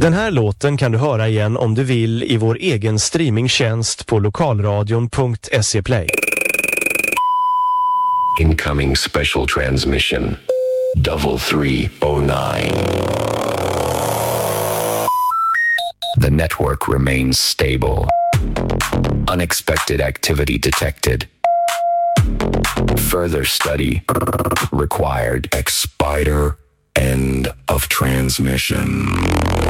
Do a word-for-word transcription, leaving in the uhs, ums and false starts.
Den här låten kan du höra igen om du vill i vår egen streamingtjänst på lokalradion punkt se play. Incoming special transmission. Double three oh nine. The network remains stable. Unexpected activity detected. Further study required. Expire. End of transmission.